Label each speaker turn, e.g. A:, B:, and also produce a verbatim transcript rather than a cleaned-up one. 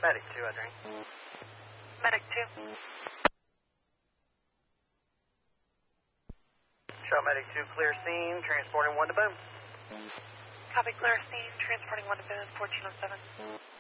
A: Medic two, I think.
B: Medic two.
A: Show Medic two, clear scene, transporting one to Boone.
B: Copy, clear scene, transporting one to Boone, fourteen oh seven.